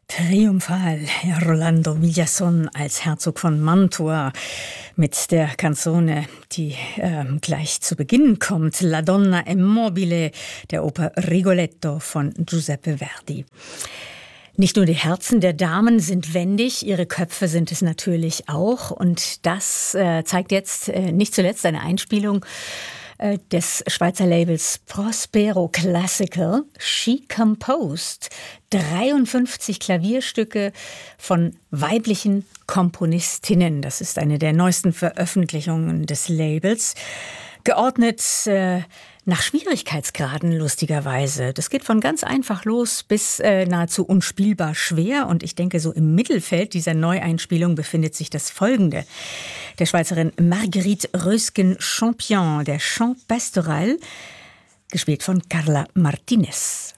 Triumphal, Rolando Villazón als Herzog von Mantua mit der Canzone, die gleich zu Beginn kommt, La Donna è mobile, der Oper Rigoletto von Giuseppe Verdi. Nicht nur die Herzen der Damen sind wendig, ihre Köpfe sind es natürlich auch. Und das zeigt jetzt nicht zuletzt eine Einspielung des Schweizer Labels Prospero Classical. She composed 53 Klavierstücke von weiblichen Komponistinnen. Das ist eine der neuesten Veröffentlichungen des Labels. Geordnet nach Schwierigkeitsgraden, lustigerweise. Das geht von ganz einfach los bis nahezu unspielbar schwer. Und ich denke, so im Mittelfeld dieser Neueinspielung befindet sich das Folgende. Der Schweizerin Marguerite Rösgen-Champion, der Chant Pastoral, gespielt von Carla Martinez.